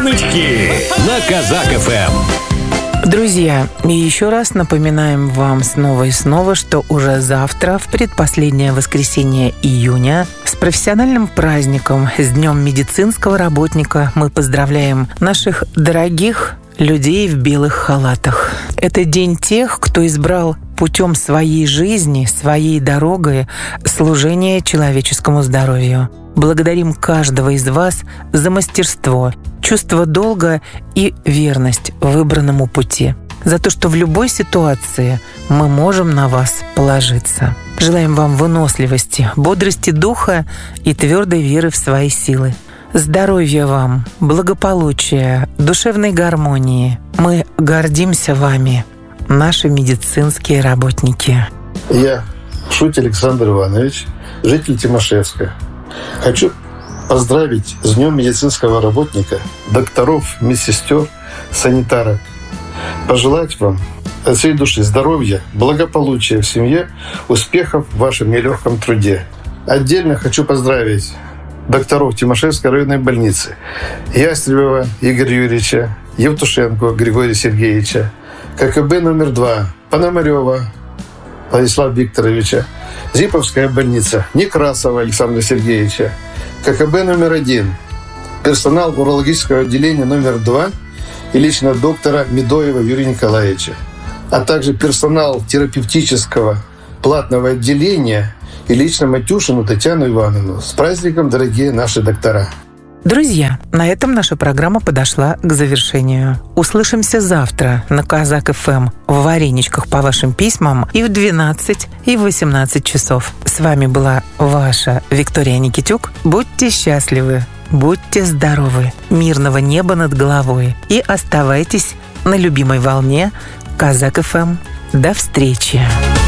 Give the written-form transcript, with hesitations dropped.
Нычки на Казак ФМ. Друзья, и еще раз напоминаем вам снова и снова, что уже завтра, в предпоследнее воскресенье июня, с профессиональным праздником, с Днем медицинского работника, мы поздравляем наших дорогих людей в белых халатах. Это день тех, кто избрал путем своей жизни, своей дорогой служение человеческому здоровью. Благодарим каждого из вас за мастерство, чувство долга и верность выбранному пути. За то, что в любой ситуации мы можем на вас положиться. Желаем вам выносливости, бодрости духа и твердой веры в свои силы. Здоровья вам, благополучия, душевной гармонии. Мы гордимся вами, наши медицинские работники. Я, Шуть Александр Иванович, житель Тимошевска. Хочу поздравить с Днем медицинского работника, докторов, медсестер, санитарок. Пожелать вам от всей души здоровья, благополучия в семье, успехов в вашем нелегком труде. Отдельно хочу поздравить докторов Тимошевской районной больницы: Ястребова Игоря Юрьевича, Евтушенко Григория Сергеевича, ККБ номер 2 Пономарева Владислава Викторовича, Зиповская больница Некрасова Александра Сергеевича, ККБ номер 1 персонал урологического отделения номер 2 и лично доктора Медоева Юрия Николаевича, а также персонал терапевтического платного отделения и лично Матюшину Татьяну Ивановну. С праздником, дорогие наши доктора! Друзья, на этом наша программа подошла к завершению. Услышимся завтра на Казак ФМ в «Вареничках» по вашим письмам и в 12, и в 18 часов. С вами была ваша Виктория Никитюк. Будьте счастливы, будьте здоровы, мирного неба над головой и оставайтесь на любимой волне Казак ФМ. До встречи!